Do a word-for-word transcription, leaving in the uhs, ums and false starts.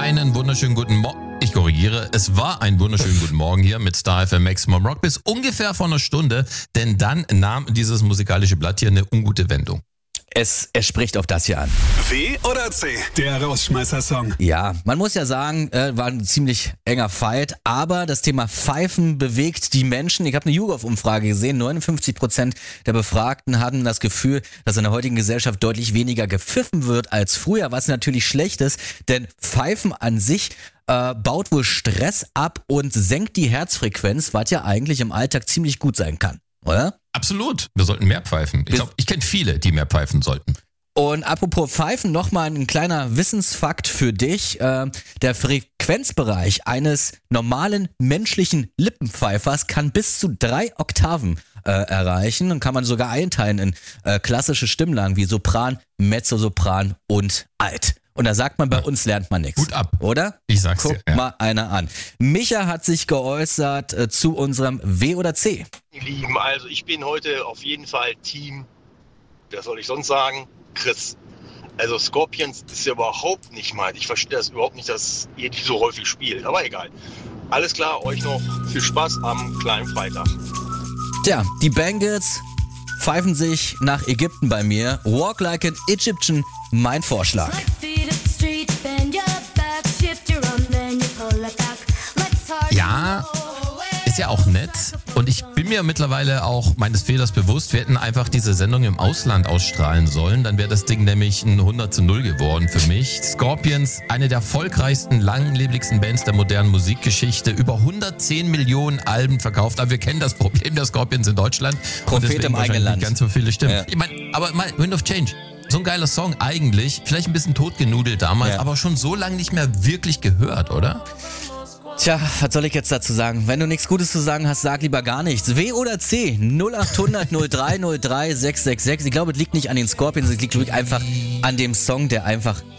Einen wunderschönen guten Morgen. Ich korrigiere, es war ein wunderschönen guten Morgen hier mit Star F M Maximum Rock bis ungefähr vor einer Stunde, denn dann nahm dieses musikalische Blatt hier eine ungute Wendung. Es, es spricht auf das hier an. W oder C? Der Rausschmeißer-Song. Ja, man muss ja sagen, äh, war ein ziemlich enger Fight, aber das Thema Pfeifen bewegt die Menschen. Ich habe eine YouGov-Umfrage gesehen, neunundfünfzig Prozent der Befragten hatten das Gefühl, dass in der heutigen Gesellschaft deutlich weniger gepfiffen wird als früher, was natürlich schlecht ist, denn Pfeifen an sich äh, baut wohl Stress ab und senkt die Herzfrequenz, was ja eigentlich im Alltag ziemlich gut sein kann, oder? Absolut. Wir sollten mehr pfeifen. Ich glaube, ich kenne viele, die mehr pfeifen sollten. Und apropos Pfeifen, nochmal ein kleiner Wissensfakt für dich. Äh, der Frequenzbereich eines normalen menschlichen Lippenpfeifers kann bis zu drei Oktaven äh, erreichen und kann man sogar einteilen in äh, klassische Stimmlagen wie Sopran, Mezzosopran und Alt. Und da sagt man, bei uns lernt man nichts. Gut ab. Oder? Ich sag's Guck dir. Ja. mal einer an. Micha hat sich geäußert äh, zu unserem W oder C. Ihr Lieben, also ich bin heute auf jeden Fall Team, wer soll ich sonst sagen, Chris. Also Scorpions ist ja überhaupt nicht meins. Ich verstehe das überhaupt nicht, dass ihr die so häufig spielt. Aber egal. Alles klar, euch noch viel Spaß am kleinen Freitag. Tja, die Bengals pfeifen sich nach Ägypten bei mir. Walk like an Egyptian, mein Vorschlag. Ja, ist ja auch nett. Und ich bin mir mittlerweile auch meines Fehlers bewusst. Wir hätten einfach diese Sendung im Ausland ausstrahlen sollen. Dann wäre das Ding nämlich ein hundert zu null geworden für mich. Scorpions, eine der erfolgreichsten, langlebigsten Bands der modernen Musikgeschichte. Über hundertzehn Millionen Alben verkauft. Aber wir kennen das Problem der Scorpions in Deutschland. Prophet im eigenen Land. Nicht ganz so viele Stimmen. Ja. Ich meine, aber mal, Wind of Change. So ein geiler Song eigentlich. Vielleicht ein bisschen totgenudelt damals, Ja. aber schon so lange nicht mehr wirklich gehört, oder? Tja, was soll ich jetzt dazu sagen? Wenn du nichts Gutes zu sagen hast, sag lieber gar nichts. W oder C? null acht hundert null drei null drei sechs sechs sechs. Ich glaube, es liegt nicht an den Scorpions, es liegt wirklich einfach an dem Song, der einfach